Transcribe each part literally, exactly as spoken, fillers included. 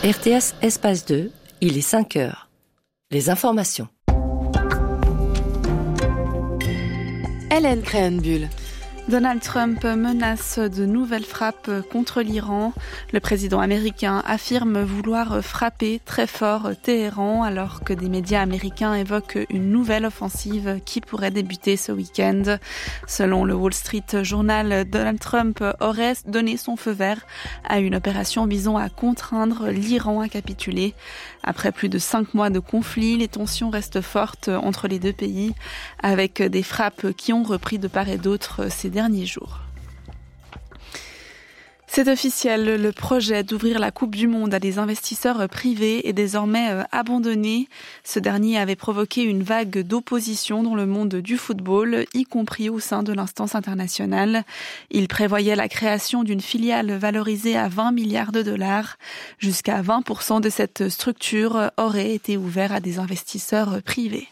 R T S Espace deux, il est cinq heures. Les informations. Hélène Créhenbuhl. Donald Trump menace de nouvelles frappes contre l'Iran. Le président américain affirme vouloir frapper très fort Téhéran alors que des médias américains évoquent une nouvelle offensive qui pourrait débuter ce week-end. Selon le Wall Street Journal, Donald Trump aurait donné son feu vert à une opération visant à contraindre l'Iran à capituler. Après plus de cinq mois de conflit, les tensions restent fortes entre les deux pays, avec des frappes qui ont repris de part et d'autre ces derniers jours. C'est officiel, le projet d'ouvrir la Coupe du Monde à des investisseurs privés est désormais abandonné. Ce dernier avait provoqué une vague d'opposition dans le monde du football, y compris au sein de l'instance internationale. Il prévoyait la création d'une filiale valorisée à vingt milliards de dollars. Jusqu'à vingt pour cent de cette structure aurait été ouvert à des investisseurs privés.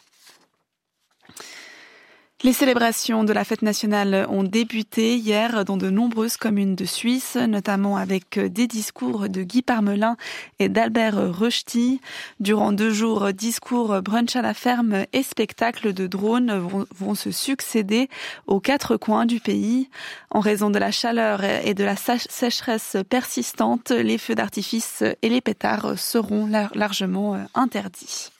Les célébrations de la fête nationale ont débuté hier dans de nombreuses communes de Suisse, notamment avec des discours de Guy Parmelin et d'Albert Rösti. Durant deux jours, discours, brunch à la ferme et spectacles de drones vont, vont se succéder aux quatre coins du pays. En raison de la chaleur et de la sécheresse persistante, les feux d'artifice et les pétards seront largement interdits.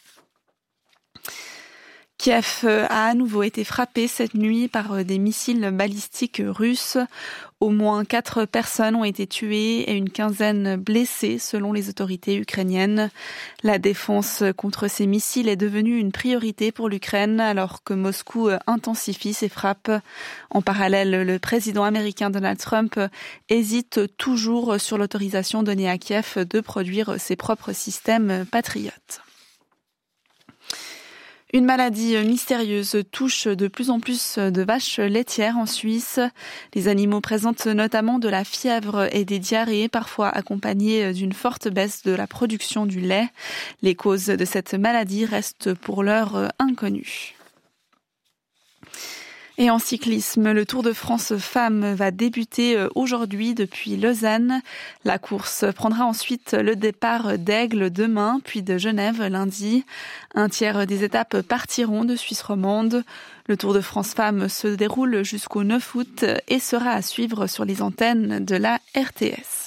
Kiev a à nouveau été frappé cette nuit par des missiles balistiques russes. Au moins quatre personnes ont été tuées et une quinzaine blessées selon les autorités ukrainiennes. La défense contre ces missiles est devenue une priorité pour l'Ukraine alors que Moscou intensifie ses frappes. En parallèle, le président américain Donald Trump hésite toujours sur l'autorisation donnée à Kiev de produire ses propres systèmes patriotes. Une maladie mystérieuse touche de plus en plus de vaches laitières en Suisse. Les animaux présentent notamment de la fièvre et des diarrhées, parfois accompagnées d'une forte baisse de la production du lait. Les causes de cette maladie restent pour l'heure inconnues. Et en cyclisme, le Tour de France Femmes va débuter aujourd'hui depuis Lausanne. La course prendra ensuite le départ d'Aigle demain, puis de Genève lundi. Un tiers des étapes partiront de Suisse romande. Le Tour de France Femmes se déroule jusqu'au neuf août et sera à suivre sur les antennes de la R T S.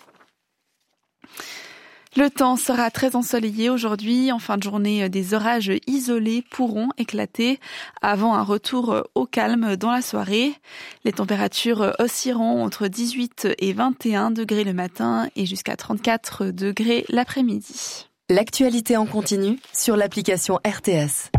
Le temps sera très ensoleillé aujourd'hui. En fin de journée, des orages isolés pourront éclater avant un retour au calme dans la soirée. Les températures oscilleront entre dix-huit et vingt et un degrés le matin et jusqu'à trente-quatre degrés l'après-midi. L'actualité en continu sur l'application R T S.